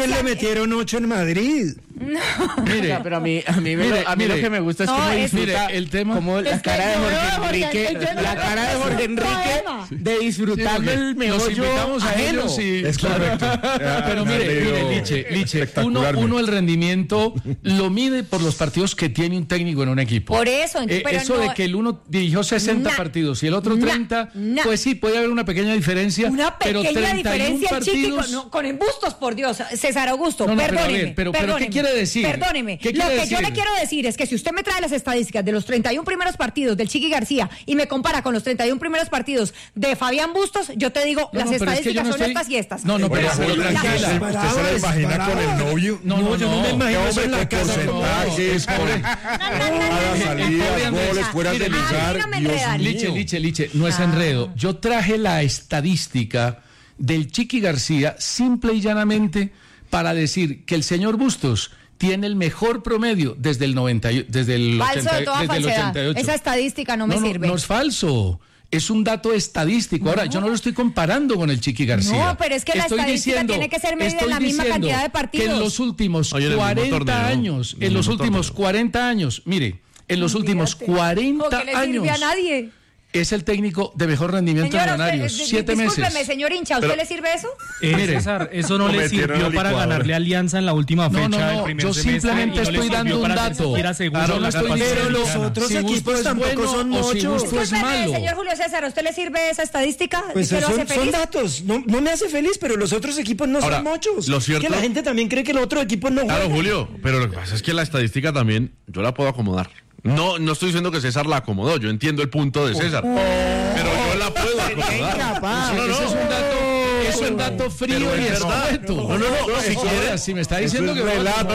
también le metieron 8 en Madrid. No. Mire, pero a mí lo que me gusta es cómo disfruta el tema. Como la cara de Jorge Enrique, la cara de Jorge Enrique de disfrutar del meollo ajeno. Sí, es correcto. Pero mire, Liche, uno el rendimiento lo mide por los partidos que tiene un técnico en un equipo. Por eso, pero eso de que el uno dirigió 60 partidos y el otro 30, pues sí, puede haber una pequeña diferencia. Una pequeña diferencia, partidos... Chiqui, con embustos, por Dios, César Augusto, no, perdóneme. Pero ¿qué quiere decir? Perdóneme. ¿Qué Lo que decir? yo le quiero decir es que si usted me trae las estadísticas de los 31 primeros partidos del Chiqui García y me compara con los 31 primeros partidos de Fabián Bustos, yo te digo, las estadísticas son estas y estas. No, pero tranquila. ¿Usted se la imagina con el novio? No, yo no me imagino eso en la casa. Porcentajes, salidas, goles, fuera de lugar. Liche, no es enredo. Yo traje la estadística del Chiqui García simple y llanamente para decir que el señor Bustos tiene el mejor promedio desde el 88. Esa estadística no me sirve. No es falso. Es un dato estadístico. Ahora, yo no lo estoy comparando con el Chiqui García. No, pero es que la estadística tiene que ser medida en la misma cantidad de partidos. Que en los últimos 40 años, en los últimos 40 años, mire, en los últimos 40 años. ¿No le sirve a nadie? Es el técnico de mejor rendimiento en Millonarios. 7 meses. Discúlpeme, señor hincha, ¿a usted le sirve eso? Mire, César, eso no le sirvió para ganarle a Alianza en la última fecha del primer semestre. Yo simplemente estoy dando un dato. Pero los otros equipos tampoco son muchos. Discúlpeme, señor Julio César, ¿a usted le sirve esa estadística? Pues son datos. No me hace feliz, pero los otros equipos no son muchos. Lo cierto, que la gente también cree que los otros equipos no juegan. Claro, Julio, pero lo que pasa es que la estadística también yo la puedo acomodar. No estoy diciendo que César la acomodó, yo entiendo el punto de César, pero yo la puedo acomodar. Es un dato frío y escueto. Si me está diciendo que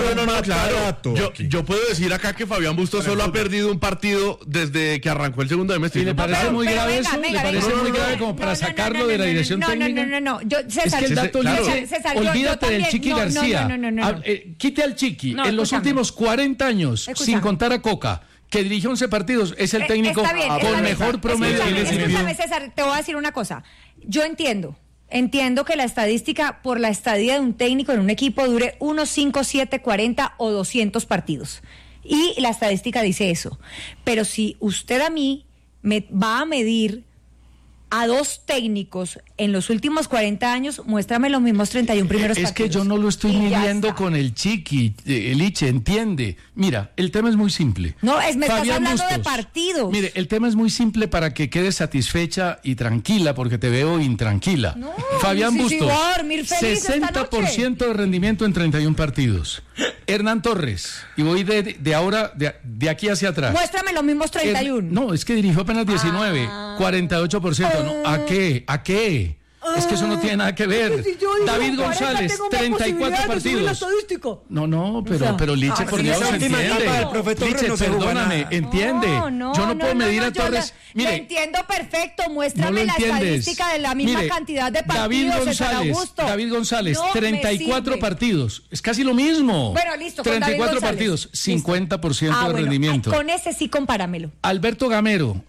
claro. Yo puedo decir acá que Fabián Bustos solo ha perdido un partido desde que arrancó el segundo semestre. ¿Y le parece muy grave eso? ¿Le parece muy grave como para sacarlo de la dirección técnica? No. Es que el dato César, olvídate del Chiqui García. Quite al Chiqui. En los últimos 40 años, sin contar a Coca, que dirigió 11 partidos, es el técnico con mejor promedio. Escúchame, César, te voy a decir una cosa. Yo entiendo que la estadística por la estadía de un técnico en un equipo dure 1, 5, 7, 40 o 200 partidos. Y la estadística dice eso. Pero si usted a mí me va a medir a dos técnicos en los últimos 40 años, muéstrame los mismos 31 primeros partidos. Es que yo no lo estoy midiendo con el Chiqui, Liche, entiende. Mira, el tema es muy simple. No, me estás hablando Bustos, de partidos. Mire, el tema es muy simple para que quedes satisfecha y tranquila, porque te veo intranquila. No, Fabián Bustos, voy a dormir feliz 60% de rendimiento en 31 partidos. Hernán Torres, y voy de aquí hacia atrás. Muéstrame los mismos 31. No, es que dirigió apenas 19, 48%. No, ¿a qué? Es que eso no tiene nada que ver. David González, 34 partidos. No, pero Liche, por Dios, entiende. Liche, perdóname, entiende. Yo no puedo medir a Torres. Mire, lo entiendo perfecto. Muéstrame la estadística de la misma cantidad de partidos. David González, 34 partidos. Es casi lo mismo. Bueno, listo. 34 partidos, 50% de rendimiento. Con ese sí compáramelo. Alberto Gamero,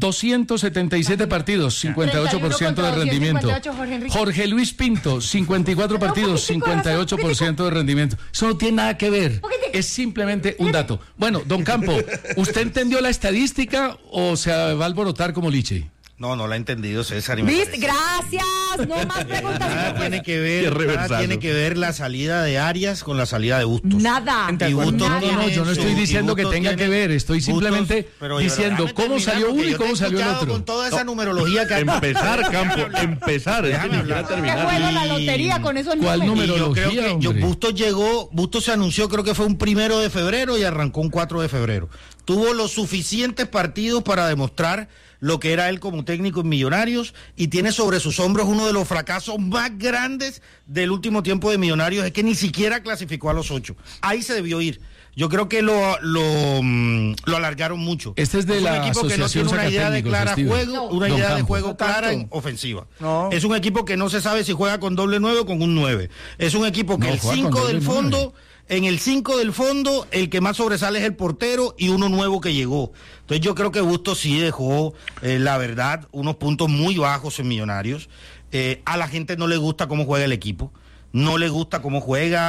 277 partidos, 58% de rendimiento. Jorge Luis Pinto, 54 partidos, 58% de rendimiento. Eso no tiene nada que ver, es simplemente un dato. Bueno, don Campo, ¿usted entendió la estadística o se va a alborotar como Liche? No la he entendido, César. ¿Viste? Gracias. No más preguntas. Nada tiene que ver la salida de Arias con la salida de Bustos. Nada. No, yo no estoy diciendo que tenga que ver. Estoy simplemente diciendo cómo salió uno y cómo salió el otro. Con toda esa numerología que empezar, Campo, empezar. ¿Qué juego la lotería con esos números? ¿Cuál numerología, Bustos se anunció, creo que fue un 1 de febrero y arrancó un 4 de febrero. Tuvo los suficientes partidos para demostrar lo que era él como técnico en Millonarios y tiene sobre sus hombros uno de los fracasos más grandes del último tiempo de Millonarios, es que ni siquiera clasificó a los 8. Ahí se debió ir. Yo creo que lo alargaron mucho. Este es de la equipo que no tiene una idea de juego clara en ofensiva. No. Es un equipo que no se sabe si juega con doble 9 o con un 9. Es un equipo que el 5 del fondo... En el 5 del fondo, el que más sobresale es el portero y uno nuevo que llegó. Entonces yo creo que Bustos sí dejó, la verdad, unos puntos muy bajos en Millonarios. A la gente no le gusta cómo juega el equipo, no le gusta cómo juega.